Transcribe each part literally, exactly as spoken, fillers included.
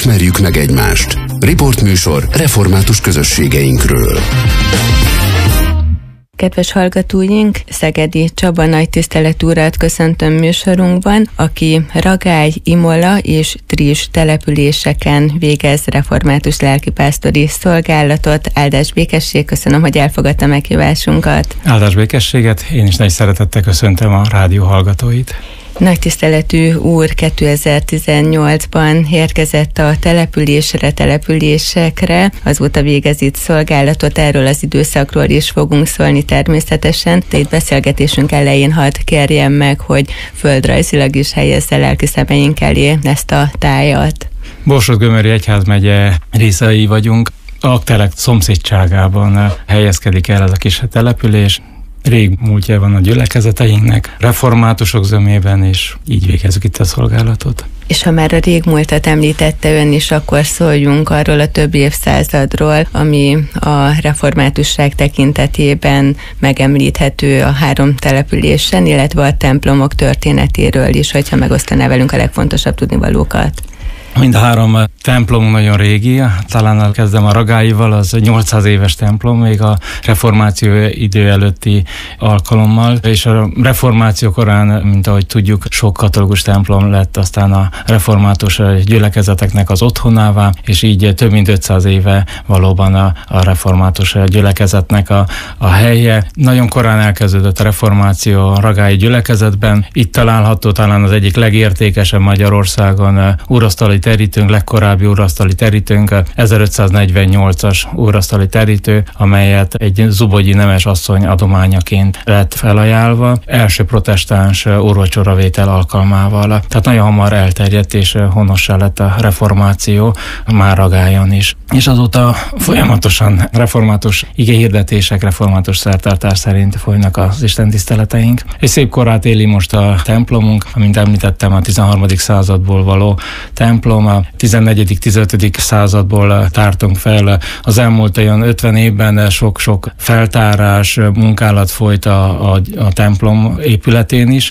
Ismerjük meg egymást. Riportműsor református közösségeinkről. Kedves hallgatóink, Szegedi Csaba nagy tiszteletű urat köszöntöm műsorunkban, aki Ragály, Imola és Triss településeken végez református lelkipásztori szolgálatot. Áldás békesség, köszönöm, hogy elfogadta meghívásunkat. Áldás békességet, én is nagy szeretettel köszöntöm a rádió hallgatóit. Nagy tiszteletű úr kétezer-tizennyolcban érkezett a településre, településekre, azóta végez itt szolgálatot, erről az időszakról is fogunk szólni természetesen, de itt beszélgetésünk elején hadd kérjem meg, hogy földrajzilag is helyezze lelki szemeink elé ezt a tájat. Borsod-Gömöri egyházmegye részei vagyunk, Aktelek szomszédságában helyezkedik el ez a kis település. Rég múltja van a gyülekezeteinknek, reformátusok zömében, és így végezzük itt a szolgálatot. És ha már a régmúltat említette ön is, akkor szóljunk arról a több évszázadról, ami a reformátusság tekintetében megemlíthető a három településen, illetve a templomok történetéről is, hogyha megosztaná velünk a legfontosabb tudnivalókat. Mind a három templom nagyon régi, talán kezdem a Ragályival, az nyolcszáz éves templom, még a reformáció idő előtti alkalommal, és a reformáció korán, mint ahogy tudjuk, sok katolikus templom lett aztán a református gyülekezeteknek az otthonává, és így több mint ötszáz éve valóban a, a református gyülekezetnek a, a helye. Nagyon korán elkezdődött a reformáció a ragályi gyülekezetben, itt található talán az egyik legértékesebb Magyarországon urasztali terítőnk, legkorábbi urasztali terítőnk, ezerötszáznegyvennyolcas urasztali terítő, amelyet egy zubogyi nemes asszony adományaként lett felajánlva, első protestáns úrvacsoravétel alkalmával. Tehát nagyon hamar elterjedt és honossá lett a reformáció, már Ragályon is. És azóta folyamatosan református igehirdetések, református szertartás szerint folynak az istentiszteleteink. És szép korát éli most a templomunk, amint említettem, a tizenharmadik századból való templom, a tizennegyedik-tizenötödik századból tártunk fel. Az elmúlt olyan ötven évben sok-sok feltárás, munkálat folyt a, a, a templom épületén is,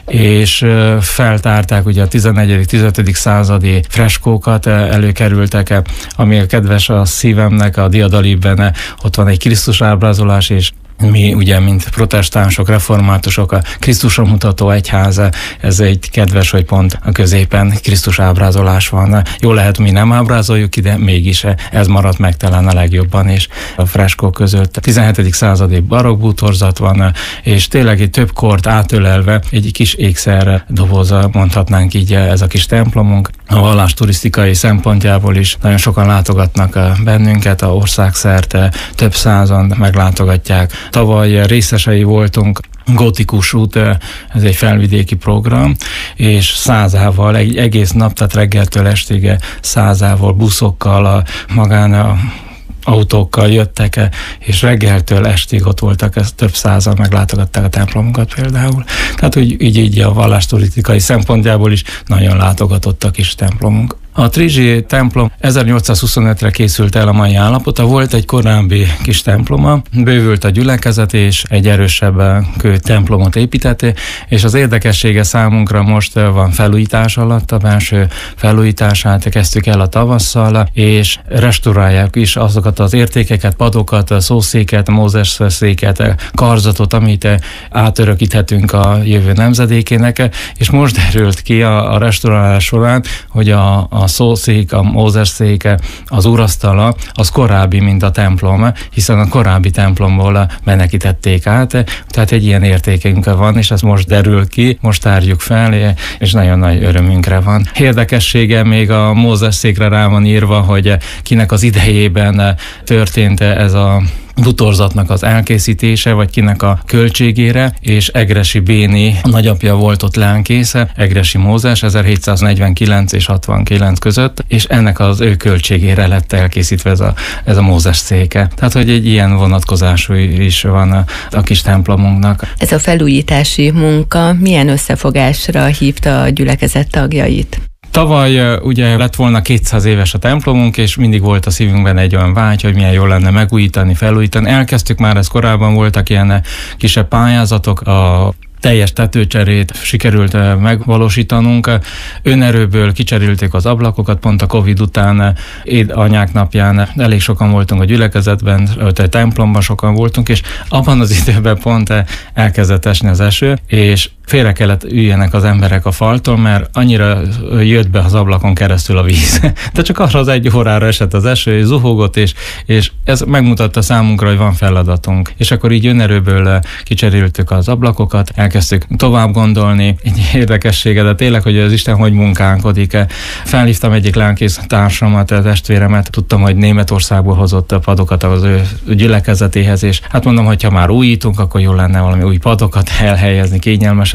és feltárták ugye a tizennegyedik-tizenötödik századi freskókat, előkerültek, ami a kedves a szívemnek, a diadalibben ott van egy Krisztus ábrázolás, és mi ugye, mint protestánsok, reformátusok, a Krisztusra mutató egyház, ez egy kedves, hogy pont a középen Krisztus ábrázolás van. Jó lehet, mi nem ábrázoljuk ki, de mégis ez maradt meg talán a legjobban, és a freskók között tizenhetedik századi barokk bútorzat van, és tényleg egy több kort átölelve egy kis ékszer doboza, mondhatnánk így ez a kis templomunk. A vallás turisztikai szempontjából is nagyon sokan látogatnak bennünket, a országszerte több százan meglátogatják. Tavaly részesei voltunk Gótikus út, ez egy felvidéki program, és százával, egy egész nap, tehát reggeltől estig százával, buszokkal, a magán a autókkal jöttek, és reggeltől estig ott voltak, ez több százal meglátogatták a templomunkat például. Tehát úgy, így, így a vallásturisztikai szempontjából is nagyon látogatottak is templomunk. A Trizsi templom ezernyolcszázhuszonötre készült el a mai állapota, volt egy korábbi kis temploma, bővült a gyülekezet, és egy erősebb kő templomot építette, és az érdekessége számunkra most van felújítás alatt, a belső felújítását kezdtük el a tavasszal, és restaurálják is azokat az értékeket, padokat, szószéket, Mózes széket, karzatot, amit átörökíthetünk a jövő nemzedékének, és most derült ki a, a restaurálás során, hogy a, a a szószék, a Mózes széke, az urasztala, az korábbi, mint a templom, hiszen a korábbi templomból menekítették át, tehát egy ilyen értékünk van, és ez most derül ki, most tárjuk fel, és nagyon nagy örömünkre van. Érdekessége még a Mózes székre rá van írva, hogy kinek az idejében történt ez a bútorzatnak az elkészítése, vagy kinek a költségére, és Egressy Béni nagyapja volt ott lelkésze, Egressy Mózes ezerhétszáznegyvenkilenc és hatvankilenc között, és ennek az ő költségére lett elkészítve ez a, ez a Mózes széke. Tehát, hogy egy ilyen vonatkozású is van a, a kis templomunknak. Ez a felújítási munka milyen összefogásra hívta a gyülekezet tagjait? Tavaly ugye lett volna kétszáz éves a templomunk, és mindig volt a szívünkben egy olyan vágy, hogy milyen jól lenne megújítani, felújítani. Elkezdtük már, ez korábban voltak ilyen kisebb pályázatok, a teljes tetőcserét sikerült megvalósítanunk. Önerőből kicserélték az ablakokat, pont a Covid után, édanyák napján elég sokan voltunk a gyülekezetben, a templomban sokan voltunk, és abban az időben pont elkezdett esni az eső, és félre kellett üljenek az emberek a faltól, mert annyira jött be az ablakon keresztül a víz. De csak arra az egy órára esett az eső, és zuhogott, és, és ez megmutatta számunkra, hogy van feladatunk. És akkor így önerőből kicseréltük az ablakokat, elkezdtük tovább gondolni. Egy érdekessége, de tényleg, hogy az Isten hogy munkálkodik. Felhívtam egyik lelkész társamat, a testvéremet, tudtam, hogy Németországból hozott a padokat az ő gyülekezetéhez, és hát mondom, hogy ha már újítunk, akkor jó lenne valami új padokat elhelyezni, kényelmes.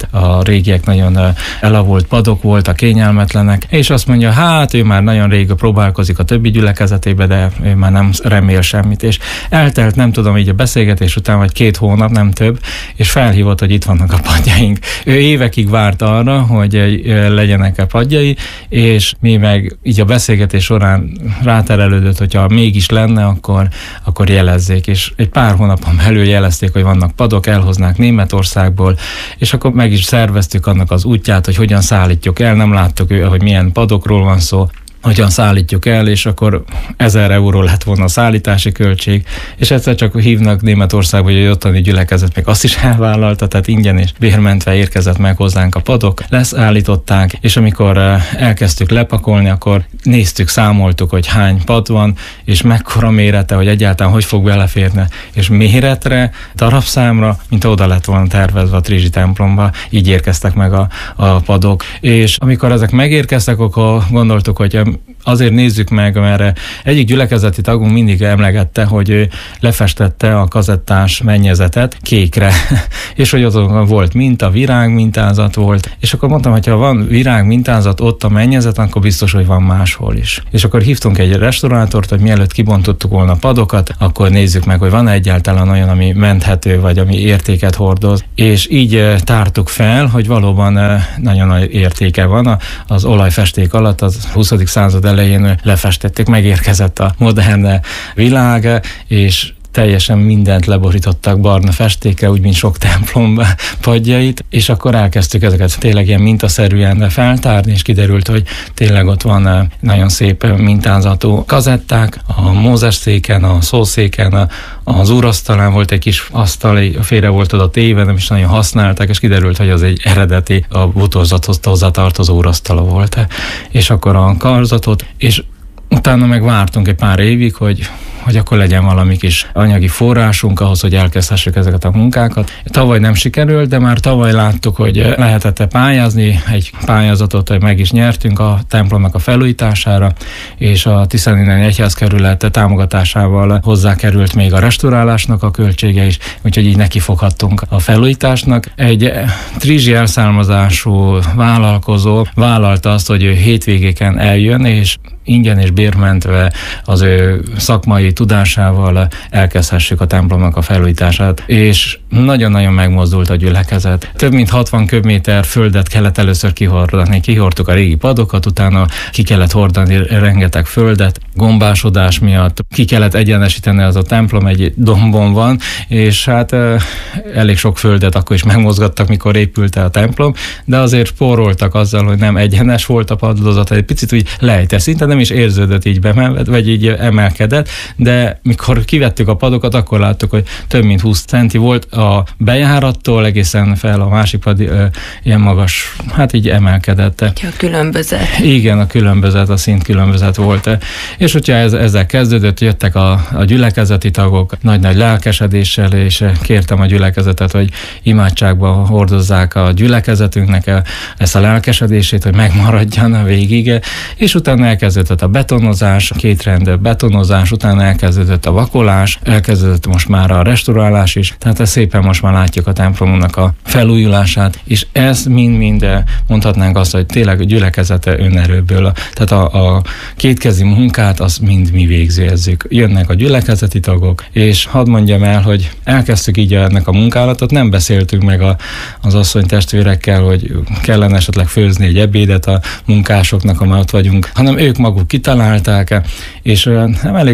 A régiek nagyon elavult padok voltak, kényelmetlenek, és azt mondja, hát ő már nagyon rég próbálkozik a többi gyülekezetébe, de ő már nem remél semmit, és eltelt, nem tudom, így a beszélgetés után, vagy két hónap, nem több, és felhívott, hogy itt vannak a padjaink. Ő évekig várt arra, hogy legyenek a padjai, és mi meg így a beszélgetés során ráterelődött, hogyha mégis lenne, akkor, akkor jelezzék, és egy pár hónapon belül jelezték, hogy vannak padok, elhoznák Németországból, és akkor meg is szerveztük annak az útját, hogy hogyan szállítjuk el, nem láttuk, hogy milyen padokról van szó, hogyan szállítjuk el, és akkor ezer euró lett volna a szállítási költség, és egyszer csak hívnak Németországba, hogy egy ottani gyülekezet még azt is elvállalta, tehát ingyen és bérmentve érkezett meg hozzánk a padok, leszállították, és amikor elkezdtük lepakolni, akkor néztük, számoltuk, hogy hány pad van, és mekkora mérete, hogy egyáltalán hogy fog beleférni, és méretre, darabszámra, mint oda lett volna tervezve a Trizsi templomba, így érkeztek meg a, a padok. És amikor ezek megérkeztek, akkor gondoltuk, hogy azért nézzük meg, mert egyik gyülekezeti tagunk mindig emlegette, hogy ő lefestette a kazettás mennyezetet kékre, és hogy azon volt minta, virág mintázat volt, és akkor mondtam, hogy ha van virág mintázat ott a mennyezet, akkor biztos, hogy van máshol is. És akkor hívtunk egy restaurátort, hogy mielőtt kibontottuk volna a padokat, akkor nézzük meg, hogy van egyáltalán olyan, ami menthető, vagy ami értéket hordoz. És így tártuk fel, hogy valóban nagyon nagy értéke van. Az olajfesték alatt az huszadik század elején lefestették, megérkezett a modern világ, és teljesen mindent leborítottak barna festékkel, úgy, mint sok templom padjait, és akkor elkezdtük ezeket tényleg ilyen mintaszerűen feltárni, és kiderült, hogy tényleg ott van nagyon szép mintázatú kazetták, a Mózes széken, a szószéken, az úrasztalán volt egy kis asztal, félre volt oda téve, nem is nagyon használták, és kiderült, hogy az egy eredeti, a bútorzathoz hozzátartozó úrasztala volt. És akkor a karzatot, és utána meg vártunk egy pár évig, hogy hogy akkor legyen valami kis anyagi forrásunk ahhoz, hogy elkezdhessük ezeket a munkákat. Tavaly nem sikerült, de már tavaly láttuk, hogy lehetett pályázni, egy pályázatot meg is nyertünk a templomnak a felújítására, és a Tiszanéni Egyházkerület támogatásával hozzákerült még a restaurálásnak a költsége is, úgyhogy így nekifoghattunk a felújításnak. Egy trizsi elszármazású vállalkozó vállalta azt, hogy ő hétvégéken eljön, és ingyen és bérmentve az ő szakmai tudásával elkezdhessük a templomnak a felújítását, és nagyon-nagyon megmozdult a gyülekezet. Több mint hatvan köbméter földet kellett először kihordani. Kihordtuk a régi padokat, utána ki kellett hordani rengeteg földet, gombásodás miatt ki kellett egyenesíteni, az a templom egy dombon van, és hát elég sok földet akkor is megmozgattak, mikor épült el a templom, de azért spóroltak azzal, hogy nem egyenes volt a padlózat, egy picit úgy lejtett, szinte nem is érződött így bemelved, vagy így emelkedett, de mikor kivettük a padokat, akkor láttuk, hogy több mint húsz centi volt a bejárattól egészen fel a másik pad ö, ilyen magas, hát így emelkedett. A különbözet. Igen, a különbözet, a szint különbözet volt. És hogyha ez, ezzel kezdődött, jöttek a, a gyülekezeti tagok nagy-nagy lelkesedéssel, és kértem a gyülekezetet, hogy imádságba hordozzák a gyülekezetünknek ezt a lelkesedését, hogy megmaradjon a végig, és utána elkezdődött a betonozás, két rend betonozás, utána elkezdődött a vakolás, elkezdődött most már a restaurálás is, tehát ez szépen most már látjuk a templomunknak a felújulását, és ez mind-mind mondhatnánk azt, hogy tényleg a gyülekezete önerőből, tehát a, a kétkezi munkát, azt mind mi végzőezzük. Jönnek a gyülekezeti tagok, és hadd mondjam el, hogy elkezdtük így ennek a munkálatot, nem beszéltünk meg a, az asszony testvérekkel, hogy kellene esetleg főzni egy ebédet a munkásoknak, amely ott vagyunk, hanem ők maguk kitalálták, és nem elég volt kitalálni,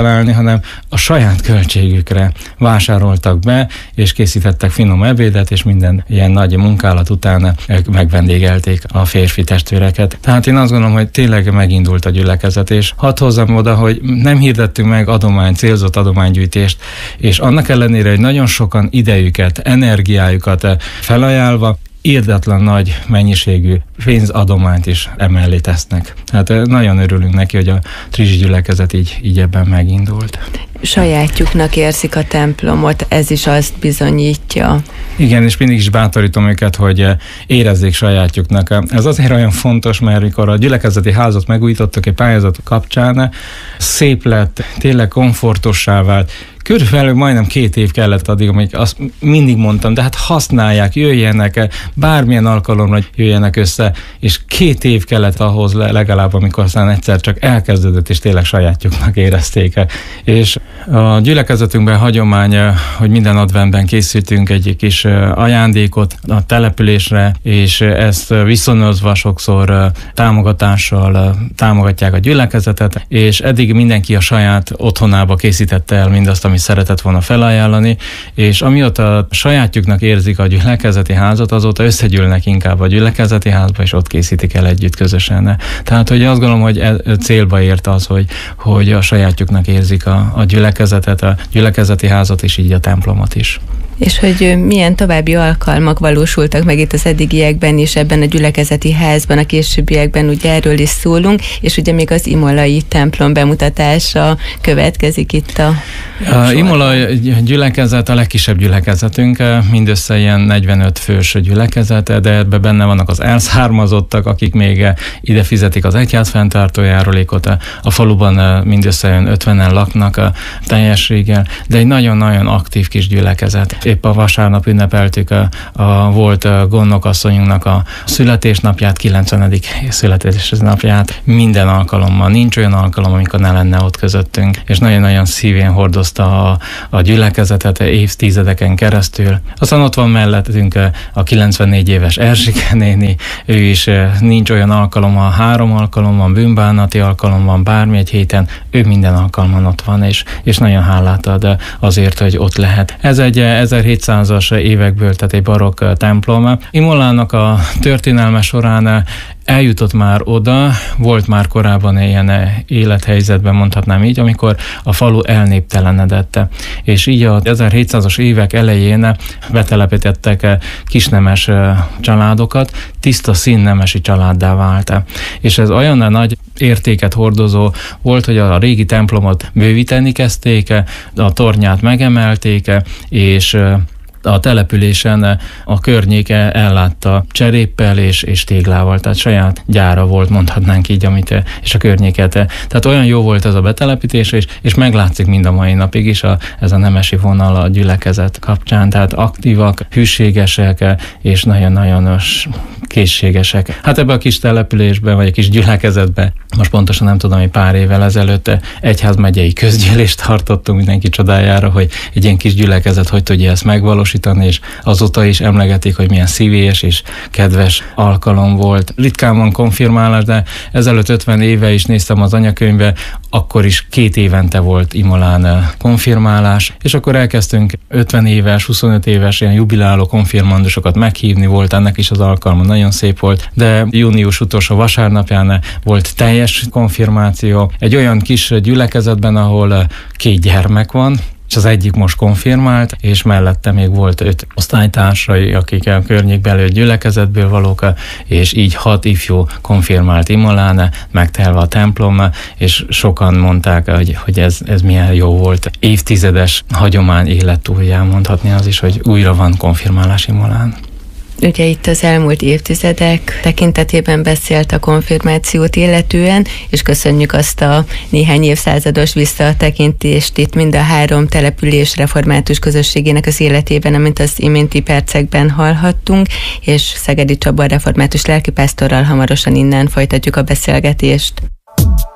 kitalálni, hanem a saját költségükre vásároltak be, és készítettek finom ebédet, és minden ilyen nagy munkálat után ők megvendégelték a férfi testvéreket. Tehát én azt gondolom, hogy tényleg megindult a gyülekezet, és hadd hozzam oda, hogy nem hirdettünk meg adomány, célzott adománygyűjtést, és annak ellenére, hogy nagyon sokan idejüket, energiájukat felajánlva, irdatlan nagy mennyiségű pénzadományt is emellé tesznek. Hát nagyon örülünk neki, hogy a Trizsi gyülekezet így, így ebben megindult. Sajátjuknak érzik a templomot, ez is azt bizonyítja. Igen, és mindig is bátorítom őket, hogy érezzék sajátjuknak. Ez azért olyan fontos, mert amikor a gyülekezeti házat megújítottak egy pályázat kapcsán, szép lett, tényleg komfortossá vált. Körülbelül majdnem két év kellett addig, amíg azt mindig mondtam, de hát használják, jöjjenek, bármilyen alkalomra jöjjenek össze, és két év kellett ahhoz legalább, amikor aztán egyszer csak elkezdődött, és tényleg sajátjuknak érezték. És a gyülekezetünkben hagyomány, hogy minden adventben készítünk egy kis ajándékot a településre, és ezt viszonyozva sokszor támogatással támogatják a gyülekezetet, és eddig mindenki a saját otthonába készítette el mindazt, ami szeretett volna felajánlani, és amióta a sajátjuknak érzik a gyülekezeti házat, azóta összegyűlnek inkább a gyülekezeti házba, és ott készítik el együtt közösen. Tehát, hogy azt gondolom, hogy e, célba ért az, hogy, hogy a sajátjuknak érzik a, a gyülekezetet, a gyülekezeti házat, és így a templomot is. És hogy milyen további alkalmak valósultak meg itt az eddigiekben is, ebben a gyülekezeti házban, a későbbiekben, ugye erről is szólunk, és ugye még az imolai templom bemutatása következik itt a... A imolai gyülekezet a legkisebb gyülekezetünk, mindössze ilyen negyvenöt fős gyülekezet, de ebben benne vannak az elszármazottak, akik még ide fizetik az egyház fenntartó járulékot, a faluban mindössze ötvenen laknak a teljességgel, de egy nagyon-nagyon aktív kis gyülekezet. Épp a vasárnap ünnepeltük a, a volt gondnokasszonyunknak a születésnapját, kilencvenedik születésnapját. Minden alkalommal, nincs olyan alkalom, amikor ne lenne ott közöttünk, és nagyon-nagyon szívén hordozta a, a gyülekezetet évtizedeken keresztül. Aztán ott van mellettünk a kilencvennégy éves Erzsike néni, ő is nincs olyan alkalom, ha három alkalom van, bűnbánati alkalom van, bármi egy héten, ő minden alkalman ott van, és, és nagyon hálát ad azért, hogy ott lehet. Ez egy ezerhétszázas évekből, tehát egy barokk templom. Imolának a történelme során eljutott már oda, volt már korábban ilyen élethelyzetben, mondhatnám így, amikor a falu elnéptelenedett. És így az ezerhétszázas évek elején betelepítettek kisnemes családokat, tiszta színnemesi családdá vált. És ez olyan nagy értéket hordozó volt, hogy a régi templomot bővíteni kezdték, a tornyát megemelték, és a településen a környéke ellátta cseréppel és, és téglával, tehát saját gyára volt, mondhatnánk így, amit, és a környéket. Tehát olyan jó volt ez a betelepítés, és, és meglátszik mind a mai napig is a, ez a nemesi vonal a gyülekezet kapcsán, tehát aktívak, hűségesek, és nagyon-nagyon készségesek. Hát ebbe a kis településben, vagy a kis gyülekezetben, most pontosan nem tudom, hogy pár évvel ezelőtt egyházmegyei közgyűlést tartottunk mindenki csodájára, hogy egy ilyen kis gyülekezet hogy tudja ezt megvalósítani, és azóta is emlegetik, hogy milyen szívélyes és kedves alkalom volt. Ritkán van konfirmálás, de ezelőtt ötven éve is néztem az anyakönyvbe, akkor is két évente volt Imolán konfirmálás, és akkor elkezdtünk ötven éves, huszonöt éves ilyen jubiláló konfirmandusokat meghívni, volt ennek is az alkalma, nagyon szép volt, de június utolsó vasárnapján volt teljes konfirmáció, egy olyan kis gyülekezetben, ahol két gyermek van, és az egyik most konfirmált, és mellette még volt öt osztálytársai, akik a környékbeli gyülekezetből valók, és így hat ifjú konfirmált Imolán, megtelve a templom, és sokan mondták, hogy, hogy ez, ez milyen jó volt. Évtizedes hagyomány életújján mondhatni az is, hogy újra van konfirmálás Imolán. Ugye itt az elmúlt évtizedek tekintetében beszélt a konfirmációt illetően, és köszönjük azt a néhány évszázados visszatekintést itt mind a három település református közösségének az életében, amint az iménti percekben hallhattunk, és Szegedi Csaba református lelkipásztorral hamarosan innen folytatjuk a beszélgetést.